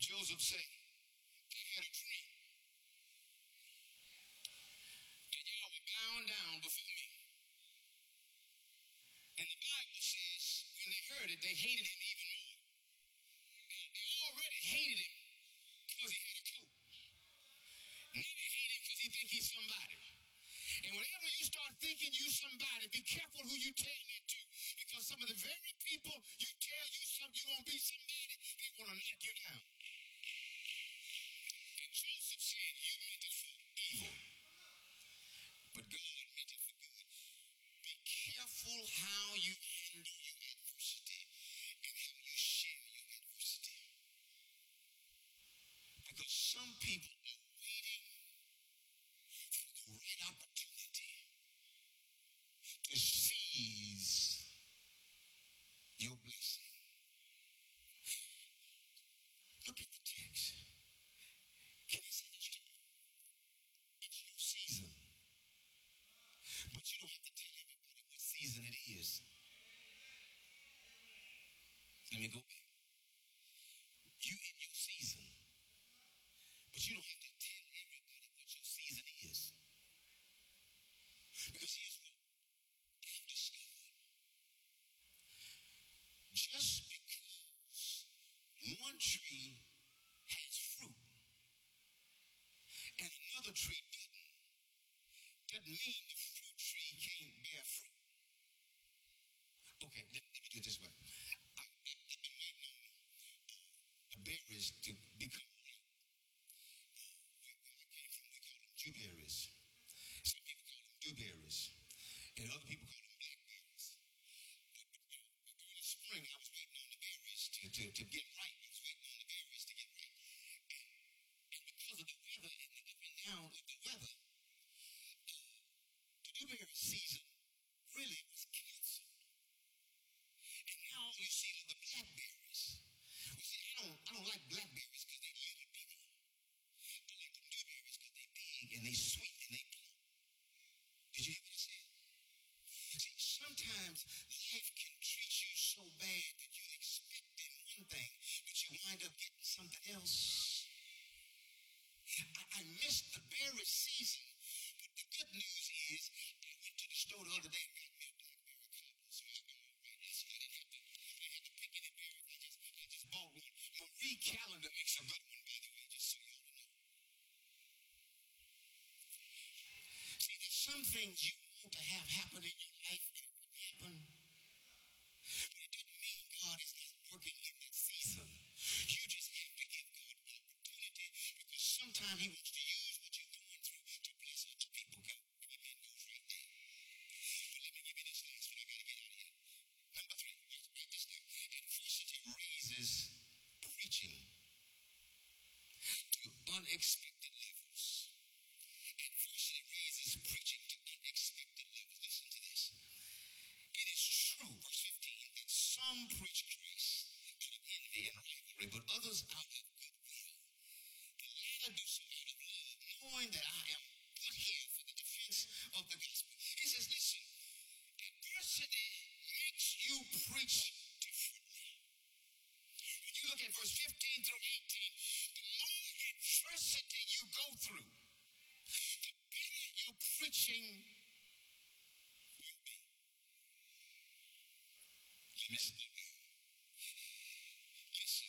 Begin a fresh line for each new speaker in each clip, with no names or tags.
Joseph said, I had a dream. And y'all were bound down before me. And the Bible says, when they heard it, they hated him even more. They already hated him because he had a coat. Now they hate him because he think he's somebody. And whenever you start thinking you somebody, be careful who you tell that to. Because some of the very people you tell you're going to be somebody, they want to knock you down. And Joseph said, you meant it for evil, but God meant it for good. Be careful how you handle your adversity and how you share your adversity. Because some people are waiting for the right opportunity to seize your blessing. Look at the text. Can I say this to you? It's your season. But you don't have to tell everybody what season it is. Let me go back. You in your season. But you don't have to tell everybody what your season is. Because here's what I've discovered. Just because one tree has fruit and another tree doesn't mean the fruit tree can't bear fruit. Okay, let me do it this way. I've been waiting on berries to become ripe. Where I came from, we call them dewberries. Some people call them dewberries, and other people call them blackberries. But during the spring, I was waiting on the berries to get ripe. I was waiting on the berries to get ripe. And because of the weather and the up and down of the weather, the dewberry season really was canceled. And now all you see are the blackberries. You see, I don't like blackberries because they're little bitty. I like the dewberries because they're big and they sweet and they plump. Did you hear what I said? See, sometimes life can treat you so bad that you expected one thing, but you wind up getting something else. I missed the berry season, but the good news is I went to the store the other day and got me a blackberry cobbler. So I'm all right. I didn't have to pick any berries. I just bought one. Marie Callender makes a good one, by the way, just so you all know. See, there's some things you want to have happen in your life that will happen. But it doesn't mean God is not working in that season. You just have to give God opportunity because sometimes He wants to use what you're going through to bless other people. Amen goes right there. But let me give you this last one. I got to get out of here. Number 3, write this down. Adversity raises preaching to unexpected levels. Adversity raises preaching to unexpected levels. Listen to this. It is true, verse 15, that some preach Christ out of envy and rivalry, but others out of goodwill. The latter do so out of love, knowing that I am put here for the defense of the gospel. He says, listen, adversity makes you preach differently. When you look at verse 15 through 18, the more adversity you go through, the better your preaching will be. You missed it. Listen,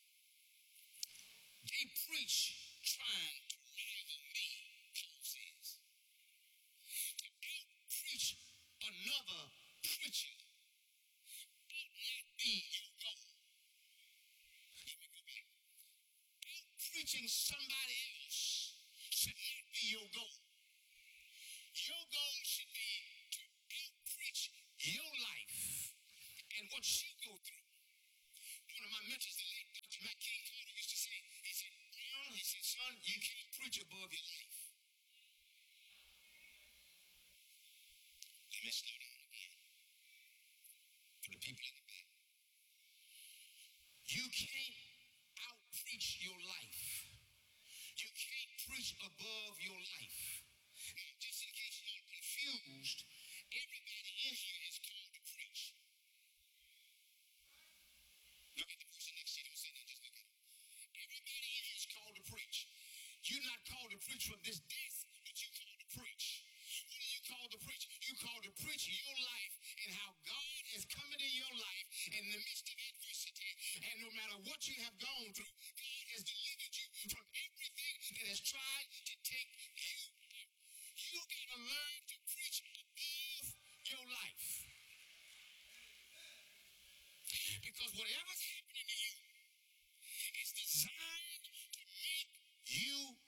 they preach trying to rival me, Paul says. To out-preach another preacher ought not be your goal. Let me go back. Out-preaching somebody else should not be your goal. Your goal should be to out-preach your life and what you go through. One of my mentors, the late Dr. Matt King Carter, used to say, he said, son, you can't preach above your life. Let me slow down again. For the people in the back. You can't out-preach your life. You can't preach above your life. Now, just in case you're confused, everybody in here is called to preach. Look at the person next to you. Don't say nothing, just look at him. Everybody called to preach. You called to preach your life and how God has come into your life in the midst of adversity. And no matter what you have gone through, God has delivered you from everything that has tried to take you out. You got to learn to preach above your life. Because whatever's happening to you is designed to make you